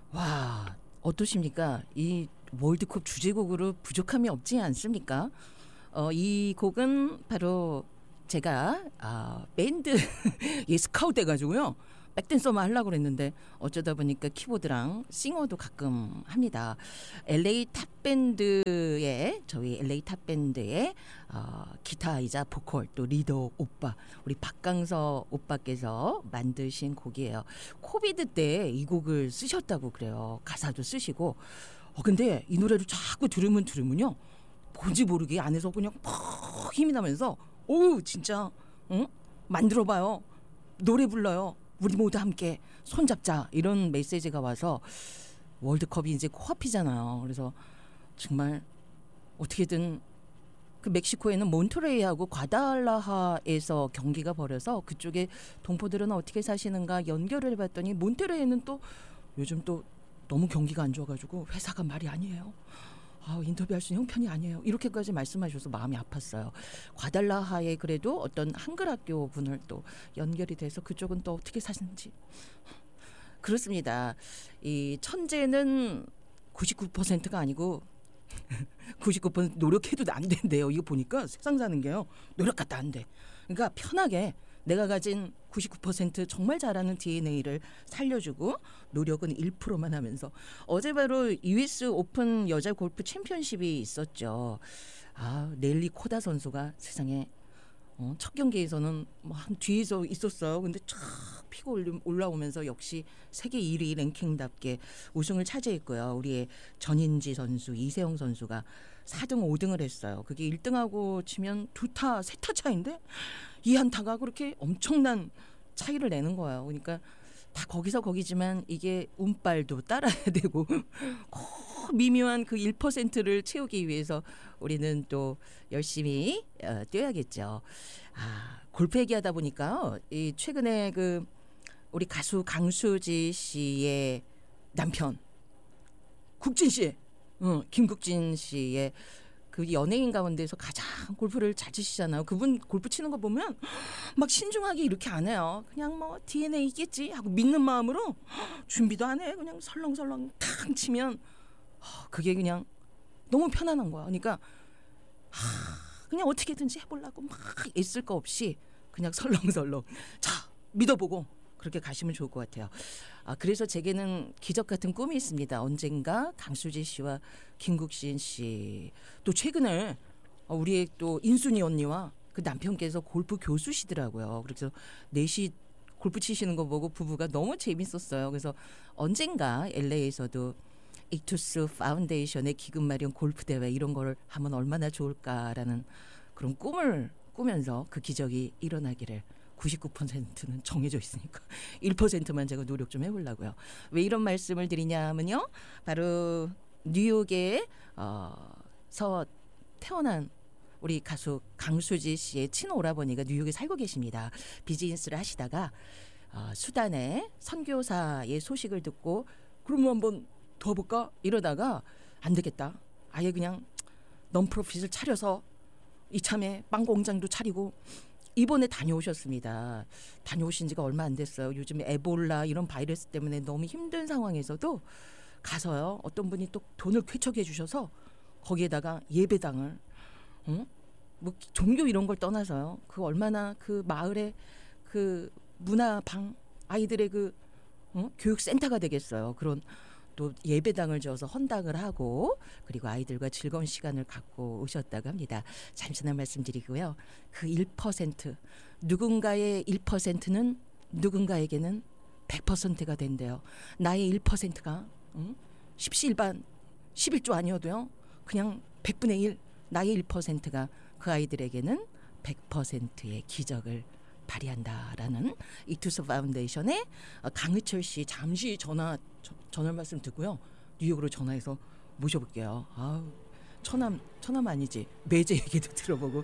와, 어떠십니까? 이 월드컵 주제곡으로 부족함이 없지 않습니까? 이 곡은 바로 제가 밴드 예, 스카우트 돼가지고요. 백댄서만 하려고 그랬는데 어쩌다 보니까 키보드랑 싱어도 가끔 합니다. LA 탑밴드의 저희 LA 탑밴드의 기타이자 보컬 또 리더 오빠 우리 박강서 오빠께서 만드신 곡이에요. 코비드 때 이 곡을 쓰셨다고 그래요. 가사도 쓰시고 근데 이 노래를 자꾸 들으면요. 뭔지 모르게 안에서 그냥 퍽 힘이 나면서 오 진짜 응? 만들어봐요. 노래 불러요. 우리 모두 함께 손잡자 이런 메시지가 와서 월드컵이 이제 코앞이잖아요. 그래서 정말 어떻게든 그 멕시코에는 몬트레이하고 과달라하에서 경기가 벌어서 그쪽에 동포들은 어떻게 사시는가 연결을 해봤더니 몬테레이는 또 요즘 또 너무 경기가 안 좋아가지고 회사가 말이 아니에요. 인터뷰할 수 있는 형편이 아니에요. 이렇게까지 말씀하셔서 마음이 아팠어요. 과달라하에 그래도 어떤 한글 학교 분을 또 연결이 돼서 그쪽은 또 어떻게 사시는지. 그렇습니다. 이 천재는 99%가 아니고 99% 노력해도 안 된대요. 이거 보니까 세상 사는 게요. 노력 갖다 안 돼. 그러니까 편하게 내가 가진 99% 정말 잘하는 DNA를 살려주고 노력은 1%만 하면서 어제 바로 US 오픈 여자 골프 챔피언십이 있었죠. 넬리 코다 선수가 세상에 첫 경기에서는 한 뒤에서 있었어요. 근데 쫙 피고 올라오면서 역시 세계 1위 랭킹답게 우승을 차지했고요. 우리의 전인지 선수, 이세영 선수가 4등, 5등을 했어요. 그게 1등하고 치면 2타, 3타 차인데 이 한타가 그렇게 엄청난 차이를 내는 거예요. 그러니까 다 거기서 거기지만 이게 운빨도 따라야 되고 미묘한 그 1%를 채우기 위해서 우리는 또 열심히 뛰어야겠죠. 골프 얘기하다 보니까 이 최근에 그 우리 가수 강수지 씨의 남편 국진 씨, 김국진 씨의 그 연예인 가운데서 가장 골프를 잘 치시잖아요. 그분 골프 치는 거 보면 막 신중하게 이렇게 안 해요. 그냥 뭐 DNA 있겠지 하고 믿는 마음으로 준비도 안 해. 그냥 설렁설렁 탕 치면 그게 그냥 너무 편안한 거야. 그러니까 그냥 어떻게든지 해보려고 막 애쓸 거 없이 그냥 설렁설렁 자 믿어보고 그렇게 가시면 좋을 것 같아요. 그래서 제게는 기적 같은 꿈이 있습니다. 언젠가 강수지 씨와 김국진 씨 또 최근에 우리의 또 인순이 언니와 그 남편께서 골프 교수시더라고요. 그래서 넷이 골프 치시는 거 보고 부부가 너무 재밌었어요. 그래서 언젠가 LA에서도 익투스 파운데이션의 기금 마련 골프 대회 이런 거를 하면 얼마나 좋을까라는 그런 꿈을 꾸면서 그 기적이 일어나기를 99%는 정해져 있으니까 1%만 제가 노력 좀 해보려고요. 왜 이런 말씀을 드리냐면요. 바로 뉴욕에 서 태어난 우리 가수 강수지 씨의 친오라버니가 뉴욕에 살고 계십니다. 비즈니스를 하시다가 수단에 선교사의 소식을 듣고 그러면 한번 도와볼까? 이러다가 안 되겠다. 아예 그냥 넌프로핏을 차려서 이참에 빵 공장도 차리고 이번에 다녀오셨습니다. 다녀오신 지가 얼마 안 됐어요. 요즘 에볼라 이런 바이러스 때문에 너무 힘든 상황에서도 가서요. 어떤 분이 또 돈을 쾌척해 주셔서 거기에다가 예배당을 뭐 종교 이런 걸 떠나서요. 그 얼마나 그 마을의 그 문화방 아이들의 그 교육센터가 되겠어요. 그런 또 예배당을 지어서 헌당을 하고 그리고 아이들과 즐거운 시간을 갖고 오셨다고 합니다. 잠시만 말씀드리고요. 그 1% 누군가의 1%는 누군가에게는 100%가 된대요. 나의 1%가 십시일반 11조 아니어도요. 그냥 100분의 1 나의 1%가 그 아이들에게는 100%의 기적을 발휘한다라는 익투스 파운데이션의 강의철 씨 잠시 전화 말씀 듣고요. 뉴욕으로 전화해서 모셔볼게요. 처남 아니지. 매제 얘기도 들어보고.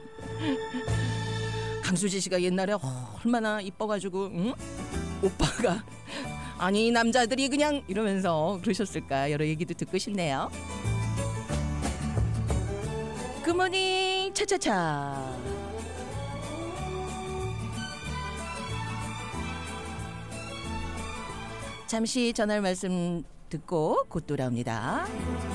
강수지 씨가 옛날에 얼마나 이뻐가지고 오빠가 아니 남자들이 그냥 이러면서 그러셨을까 여러 얘기도 듣고 싶네요. 굿모닝 차차차. 잠시 전할 말씀 듣고 곧 돌아옵니다.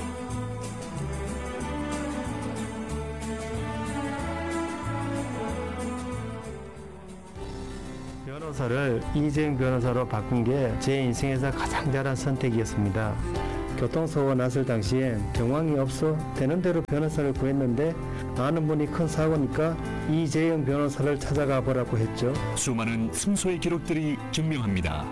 변호사를 이재용 변호사로 바꾼 게 제 인생에서 가장 잘한 선택이었습니다. 교통사고가 났을 당시엔 경황이 없어 되는 대로 변호사를 구했는데 아는 분이 큰 사고니까 이재용 변호사를 찾아가 보라고 했죠. 수많은 승소의 기록들이 증명합니다.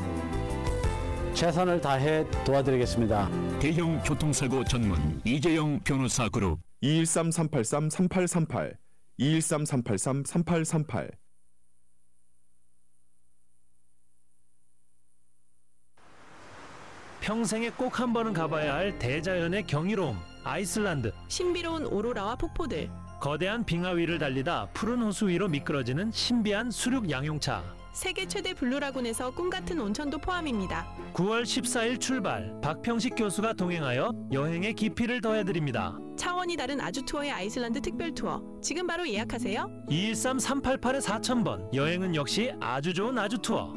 최선을 다해 도와드리겠습니다. 대형 교통사고 전문 이재용 변호사 그룹 213-383-3838 213-383-3838 평생에 꼭 한 번은 가봐야 할 대자연의 경이로움, 아이슬란드. 신비로운 오로라와 폭포들, 거대한 빙하 위를 달리다 푸른 호수 위로 미끄러지는 신비한 수륙 양용차. 세계 최대 블루라군에서 꿈같은 온천도 포함입니다. 9월 14일 출발, 박평식 교수가 동행하여 여행의 깊이를 더해드립니다. 차원이 다른 아주 투어의 아이슬란드 특별 투어. 지금 바로 예약하세요. 213-388-4000번. 여행은 역시 아주 좋은 아주 투어.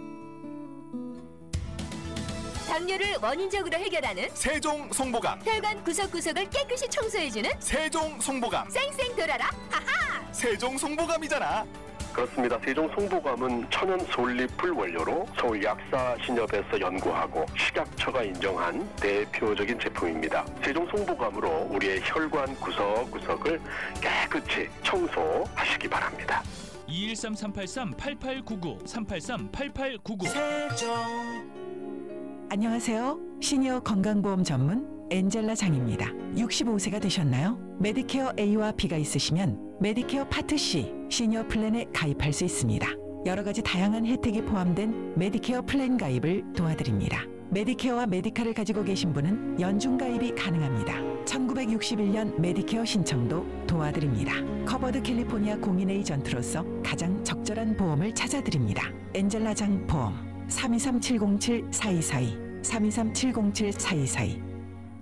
당뇨를 원인적으로 해결하는 세종 송보감, 혈관 구석구석을 깨끗이 청소해주는 세종 송보감, 쌩쌩 돌아라 하하. 세종 송보감이잖아. 그렇습니다. 세종 송보감은 천연 솔잎을 원료로 서울 약사신협에서 연구하고 식약처가 인정한 대표적인 제품입니다. 세종 송보감으로 우리의 혈관 구석구석을 깨끗이 청소하시기 바랍니다. 213-383-8899 383-8899 세종. 안녕하세요. 시니어 건강보험 전문 엔젤라 장입니다. 65세가 되셨나요? 메디케어 A와 B가 있으시면 메디케어 파트 C 시니어 플랜에 가입할 수 있습니다. 여러 가지 다양한 혜택이 포함된 메디케어 플랜 가입을 도와드립니다. 메디케어와 메디카를 가지고 계신 분은 연중 가입이 가능합니다. 1961년 메디케어 신청도 도와드립니다. 커버드 캘리포니아 공인 에이전트로서 가장 적절한 보험을 찾아드립니다. 엔젤라 장 보험 323-707-4242 323-707-4242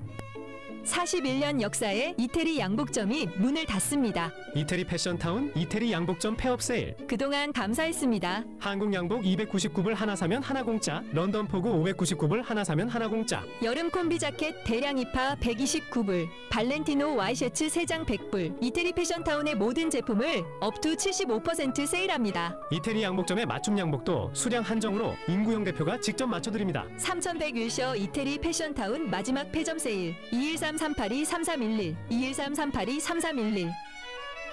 41년 역사의 이태리 양복점이 문을 닫습니다. 이태리 패션타운 이태리 양복점 폐업 세일. 그동안 감사했습니다. 한국 양복 299불 하나 사면 하나 공짜. 런던 포구 599불 하나 사면 하나 공짜. 여름 콤비 자켓 대량 입하 129불. 발렌티노 와이셔츠 3장 100불. 이태리 패션타운의 모든 제품을 업투 75% 세일합니다. 이태리 양복점의 맞춤 양복도 수량 한정으로 임구영 대표가 직접 맞춰드립니다. 3101셔 이태리 패션타운 마지막 폐점 세일 213-382-3311 213-382-3311